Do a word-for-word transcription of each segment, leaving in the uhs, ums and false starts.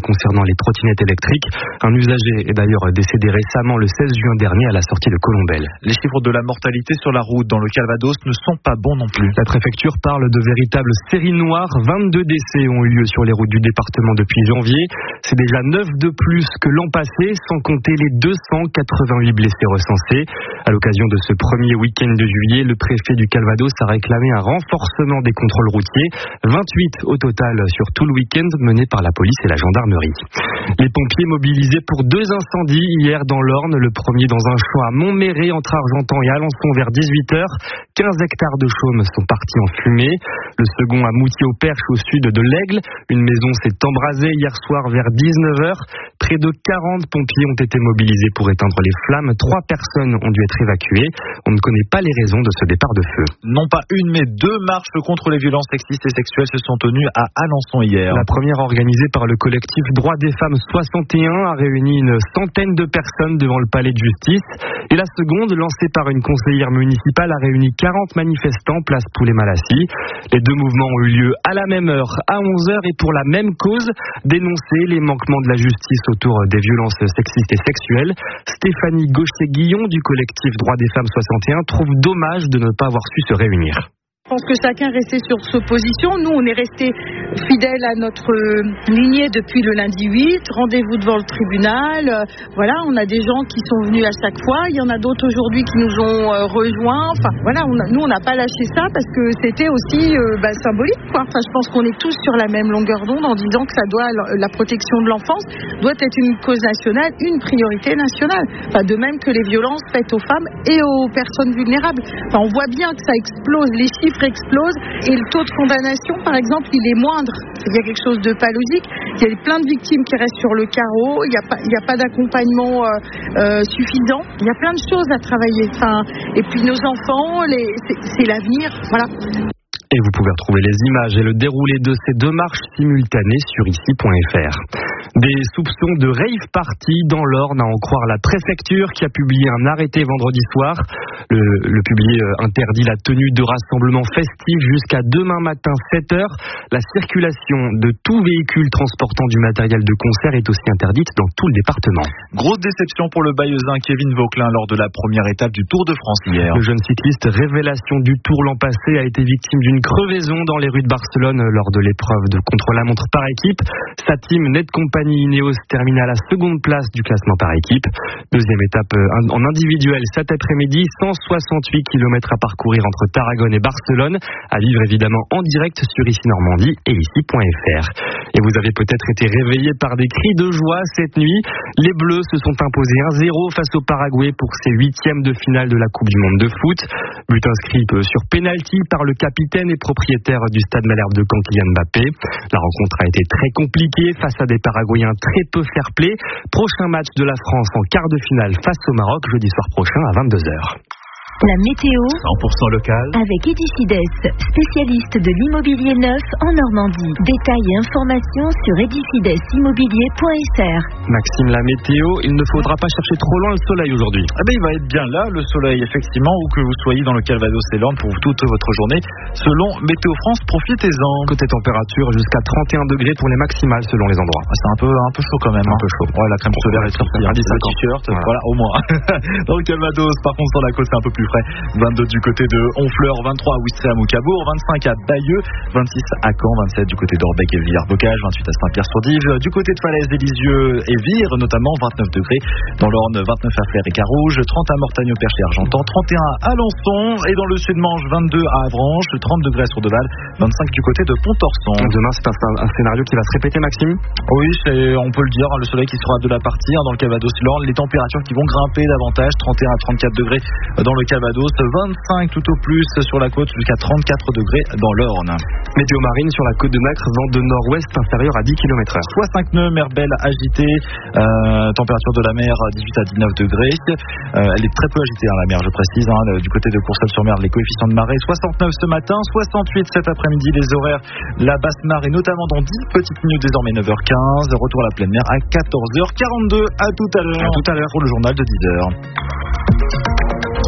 concernant les trottinettes électriques. Un usager est d'ailleurs décédé récemment le seize juin dernier à la sortie de Colombelles. Les chiffres de la mortalité sur la route dans le Calvados ne sont pas bons non plus. La préfecture parle de véritables séries noires. vingt-deux décès ont eu lieu sur les routes du département depuis janvier. C'est déjà neuf de plus que l'an passé, sans compter les deux cent quatre-vingt-huit blessés recensés. À l'occasion de ce premier week-end de juillet, le préfet du Calvados a réclamé un renforcement des contrôles routiers. vingt-huit au total sur tout le week-end, menés par la police et la gendarmerie. Les pompiers mobilisés pour deux incendies hier dans l'Orne. Le premier dans un champ à Montméret entre Argentan et Alençon vers dix-huit heures. quinze hectares de chaume sont partis en fumée. Le second à Moutier-au-Perche au sud de l'Aigle. Une maison s'est embrasée hier soir vers dix-neuf heures. Près de quarante pompiers ont été mobilisés pour éteindre les flammes. Trois personnes ont dû être évacuées. On ne connaît pas les raisons de ce départ de feu. Non pas une, mais deux marches contre les violences sexistes et sexuelles se sont tenues à Alençon hier. La première, organisée par le collectif Droits des femmes soixante et un, a réuni une centaine de personnes devant le palais de justice. Et la seconde, lancée par une conseillère municipale, a réuni quarante manifestants place Poulet-Malassis. Les deux mouvements ont eu lieu à la même heure, à onze heures, et pour la même cause, dénoncer les manquements de la justice autour des violences sexistes et sexuelles. Stéphanie Gaucher-Guillon du collectif Droits des femmes soixante et un trouve dommage de ne pas avoir su se réunir. Je pense que chacun est resté sur sa position. Nous, on est resté fidèles à notre lignée depuis le lundi huit. Rendez-vous devant le tribunal. Voilà, on a des gens qui sont venus à chaque fois. Il y en a d'autres aujourd'hui qui nous ont euh, rejoints. Enfin, voilà, on a, nous, on n'a pas lâché ça parce que c'était aussi euh, bah, symbolique, quoi. Enfin, je pense qu'on est tous sur la même longueur d'onde en disant que ça doit, la protection de l'enfance doit être une cause nationale, une priorité nationale. Enfin, de même que les violences faites aux femmes et aux personnes vulnérables. Enfin, on voit bien que ça explose, les chiffres explose et le taux de condamnation, par exemple, il est moindre. Il y a quelque chose de pas logique. Il y a plein de victimes qui restent sur le carreau. Il n'y a pas, il y a pas d'accompagnement euh, euh, suffisant. Il y a plein de choses à travailler. Enfin, et puis nos enfants, les, c'est, c'est l'avenir. Voilà. Et vous pouvez retrouver les images et le déroulé de ces deux marches simultanées sur ici point f r. Des soupçons de rave party dans l'Orne, à en croire la préfecture qui a publié un arrêté vendredi soir. Le, le publié interdit la tenue de rassemblements festifs jusqu'à demain matin sept heures. La circulation de tout véhicule transportant du matériel de concert est aussi interdite dans tout le département. Grosse déception pour le Bayeuxin Kevin Vauquelin lors de la première étape du Tour de France hier. Le jeune cycliste révélation du Tour l'an passé a été victime d'une crevaison dans les rues de Barcelone lors de l'épreuve de contre-la-montre par équipe. Sa team Net Company Ineos termine à la seconde place du classement par équipe. Deuxième étape en individuel cet après-midi, cent soixante-huit kilomètres à parcourir entre Tarragone et Barcelone, à vivre évidemment en direct sur ici Normandie et ici point f r. Et vous avez peut-être été réveillé par des cris de joie cette nuit. Les Bleus se sont imposés un zéro face au Paraguay pour ces huitièmes de finale de la Coupe du Monde de foot. But inscrit sur penalty par le capitaine et propriétaire du stade Malherbe de Caen, Kylian Mbappé. La rencontre a été très compliquée face à des Paraguayens très peu fair-play. Prochain match de la France en quart de finale face au Maroc jeudi soir prochain à vingt-deux heures. La météo cent pour cent local avec Edicides, spécialiste de l'immobilier neuf en Normandie. Détails et informations sur edicides immobilier point f r. Maxime, la météo, il ne faudra pas chercher trop loin le soleil aujourd'hui. Ah ben il va être bien là, le soleil, effectivement, où que vous soyez dans le Calvados et l'Orne pour toute votre journée. Selon Météo France, profitez-en. Côté température, jusqu'à trente et un degrés pour les maximales selon les endroits. Ah, c'est un peu, un peu chaud quand même. Un hein. peu chaud. Ouais, la crème solaire est sortie. Un le t-shirt, voilà. voilà, au moins. Dans le Calvados, par contre, sur la côte, c'est un peu plus frais. vingt-deux du côté de Honfleur, vingt-trois à Ouistreham ou Cabourg, vingt-cinq à Bayeux, vingt-six à Caen, vingt-sept du côté d'Orbec et Villers-Bocage, vingt-huit à Saint-Pierre-sur-Dive, du côté de Falaise, des Lisieux et Vire, notamment vingt-neuf degrés. Dans l'Orne, vingt-neuf à Flers et Carouge, trente à Mortagne-au-Perche et Argentan, trente et un à Alençon, et dans le Sud-Manche, vingt-deux à Avranches, trente degrés à Sourdeval, vingt-cinq du côté de Pontorson. Demain, c'est un, un scénario qui va se répéter, Maxime ? Oui, c'est, on peut le dire, le soleil qui sera de la partie hein, dans le Calvados et l'Orne, les températures qui vont grimper davantage, trente et un à trente-quatre degrés dans le Calvados, vingt-cinq tout au plus sur la côte, jusqu'à trente-quatre degrés dans l'Orne. Météo marine sur la côte de Nacre, vent de nord-ouest inférieur à dix kilomètres heure. Soit cinq nœuds, mer belle agitée, euh, température de la mer dix-huit à dix-neuf degrés. Euh, elle est très peu agitée, hein, la mer, je précise, hein, du côté de Courcelles-sur-Mer, les coefficients de marée, soixante-neuf ce matin, soixante-huit cet après-midi, les horaires, la basse marée, notamment dans dix petites minutes, désormais neuf heures quinze, retour à la pleine mer à quatorze heures quarante-deux. À tout à l'heure. À tout à l'heure pour le journal de dix heures.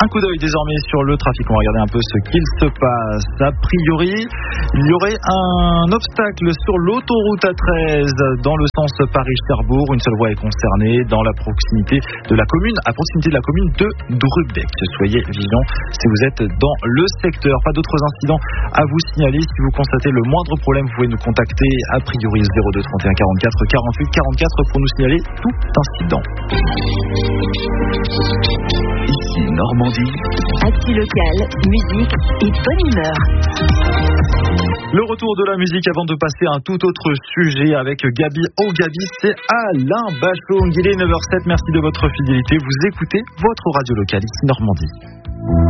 Un coup d'œil désormais sur le trafic. On va regarder un peu ce qu'il se passe. A priori, il y aurait un obstacle sur l'autoroute A treize dans le sens Paris-Cherbourg. Une seule voie est concernée dans la proximité de la commune, à proximité de la commune de Drubbeck. Soyez vigilants si vous êtes dans le secteur. Pas d'autres incidents à vous signaler. Si vous constatez le moindre problème, vous pouvez nous contacter a priori zéro deux trente et un quarante-quatre quarante-huit quarante-quatre pour nous signaler tout incident. Ici Normandie. Actu locale, musique et bonne humeur. Le retour de la musique avant de passer à un tout autre sujet avec Gabi. Oh Gabi, c'est Alain Bachung. Il est neuf heures zéro sept. Merci de votre fidélité. Vous écoutez votre radio locale ici Normandie.